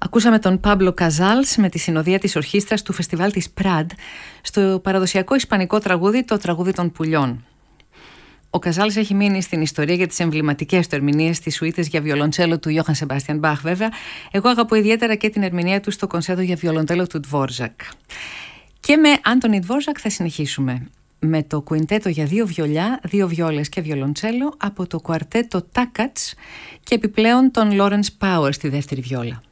Ακούσαμε τον Πάμπλο Καζάλς με τη συνοδεία της ορχήστρας του φεστιβάλ της Πραντ στο παραδοσιακό ισπανικό τραγούδι «Το τραγούδι των πουλιών». Ο Καζάλς έχει μείνει στην ιστορία για τις εμβληματικές του ερμηνείες στις σουίτες για βιολοντσέλο του Ιόχαν Σεμπάστιαν Μπαχ, βέβαια. Εγώ αγαπώ ιδιαίτερα και την ερμηνεία του στο κονσέρτο για βιολοντσέλο του Ντβόρζακ. Και με Άντονι Ντβόρζακ θα συνεχίσουμε με το κουιντέτο για 2 βιολιά, 2 βιόλες και βιολοντσέλο από το κουαρτέτο Τάκατς και επιπλέον τον Λόρενς Πάουερ στη δεύτερη βιόλα.